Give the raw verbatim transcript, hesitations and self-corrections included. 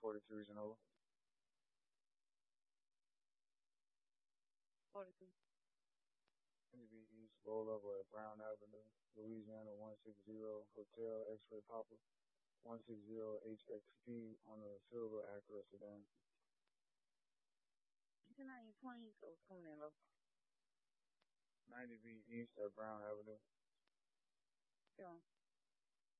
forty-two Regional. forty-two. ninety B East, low level at Brown Avenue, Louisiana one six zero, Hotel X-Ray Papa, one six zero H X P on a silver Acura sedan. nine twenty, so it's coming in low. ninety B East at Brown Avenue. Yeah.